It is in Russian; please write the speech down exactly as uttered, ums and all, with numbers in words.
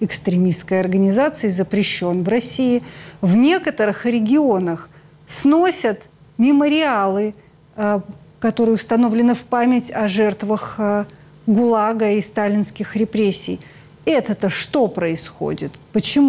экстремистской организацией, запрещен в России. В некоторых регионах сносят мемориалы, которые установлены в память о жертвах ГУЛАГа и сталинских репрессий. Это-то что происходит? Почему?